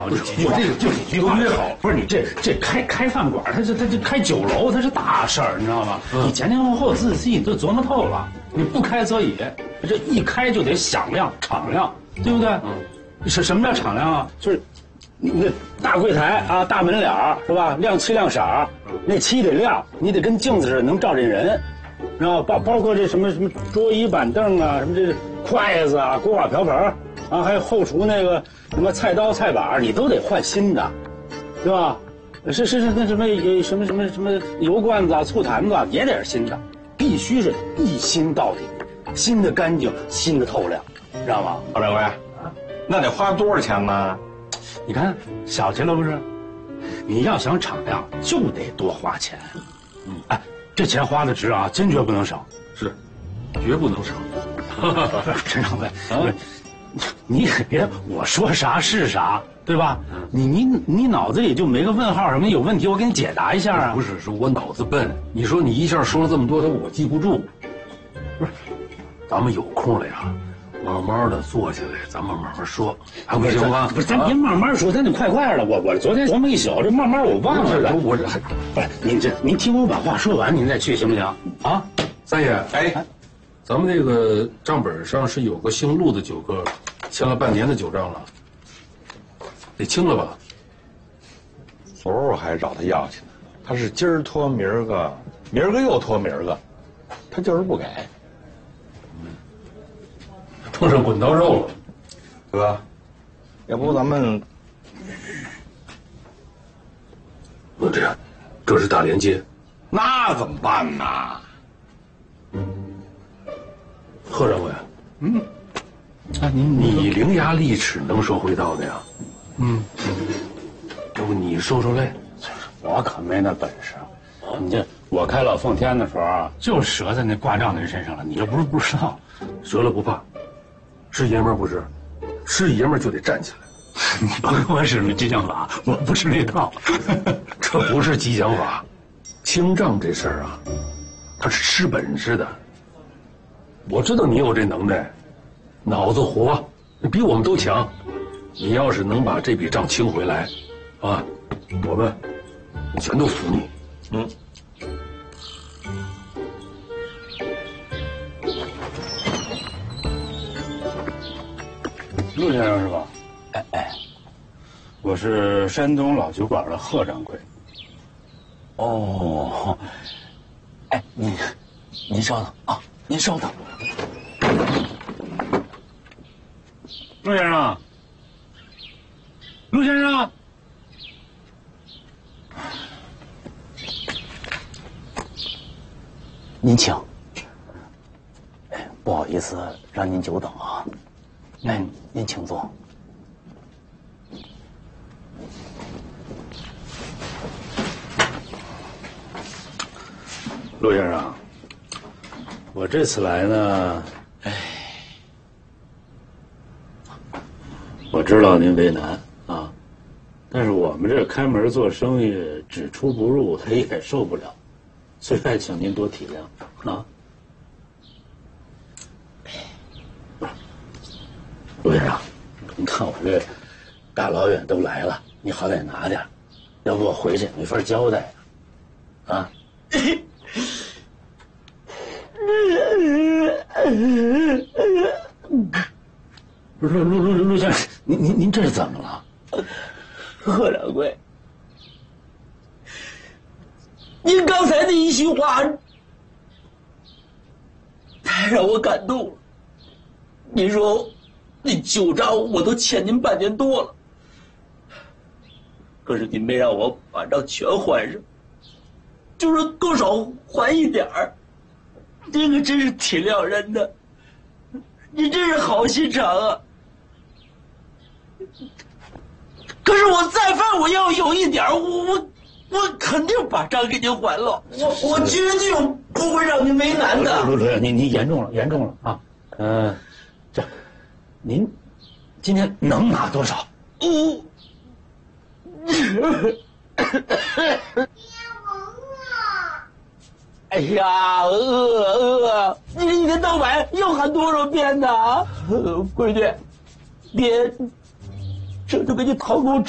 我这个就几句话约好，不是你这开饭馆，他这开酒楼，它是大事儿，你知道吗？你前前后后自己都琢磨透了，你不开则已，这一开就得响亮敞亮，对不对？什么叫敞亮啊？就是你那大柜台啊，大门脸是吧？亮漆亮色，那漆得亮，你得跟镜子似的，能照见人，然后包括这什么桌椅板凳啊，什么这筷子啊、锅碗瓢盆啊，还有后厨那个什么菜刀菜把，你都得换新的，对吧？是那什么油罐子啊、醋坛子啊，也得是新的，必须是一新到底，新的干净，新的透亮，知道吗？ 郝掌柜，那得花多少钱呢？ 你看小气了不是？你要想敞亮，就得多花钱。哎，这钱花的值啊，坚决不能省。 是，绝不能省。 陈掌柜，你别我说啥是啥，对吧？你脑子里就没个问号什么有问题，我给你解答一下啊。 不是，是我脑子笨。你说你一下说了这么多，我记不住。不是，咱们有空了呀，慢慢的坐下来，咱们慢慢说，还不行吗？ 不是，咱别慢慢说，咱得快的。我昨天琢磨一宿，这慢慢我忘了。 我这还不是您听我把话说完，您再去行不行？啊， 三爷，哎，咱们这个账本上是有个姓陆的酒客，欠了半年的酒账了，得清了吧？ 昨儿我还找他要去呢，他是今儿拖明儿个，明儿个又拖明儿个，他就是不给。 碰上滚刀肉了， 哥，要不咱们那这样，这是大连街， 那怎么办呢？ 贺掌柜，你伶牙俐齿，能说会道的呀？要不你受受累？ 我可没那本事。你这我开老奉天的时候啊，就折在那挂账的人身上了，你又不是不知道。 折了不怕，是爷们儿不是？是爷们儿就得站起来。 你甭跟我使那激将法，我不是那套。 这不是激将法，清账这事儿啊，它是吃本事的。我知道你有这能耐，脑子活，你比我们都强。你要是能把这笔账清回来，啊，我们全都服你。 陆先生是吧？哎，我是山东老酒馆的贺掌柜。 哦，哎，您稍等啊，您稍等。 陆先生，陆先生， 您请。哎，不好意思让您久等啊。哎，您请坐。 陆先生，我这次来呢，我知道您为难啊，但是我们这开门做生意，只出不入，他也受不了，所以请您多体谅啊。陆先生，你看我这大老远都来了，你好歹拿点，要不我回去没法交代啊。不是陆先生，您这是怎么了？ 贺掌柜，您刚才那一席话太让我感动了。您说那酒账我都欠您半年多了，可是您没让我把账全还上，就是多少还一点儿。这个真是挺谅人的，你真是好心肠啊！可是我再犯，我要有一点，我肯定把账给您还了，我绝对不会让您为难的。 陆您严重了啊！这您今天能拿多少？ 哎呀，饿！你一天到晚要喊多少遍呢？闺女，爹，这就给你掏口